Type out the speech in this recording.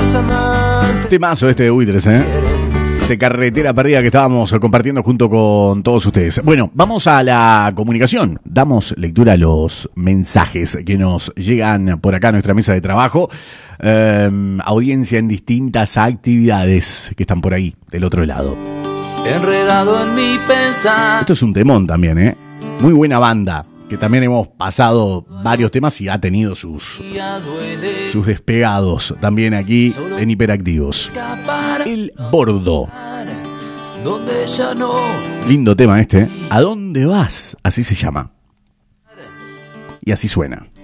Temazo este de Buitres, de Carretera Perdida que estábamos compartiendo junto con todos ustedes. Bueno, vamos a la comunicación. Damos lectura a los mensajes que nos llegan por acá a nuestra mesa de trabajo. Audiencia en distintas actividades que están por ahí, del otro lado. Enredado en mi pensar. Esto es un temón también, Muy buena banda, que también hemos pasado varios temas y ha tenido sus despegados también aquí en Hiperactivos. El Bordo. Donde ya no. Lindo tema este. ¿A dónde vas? Así se llama. Y así suena.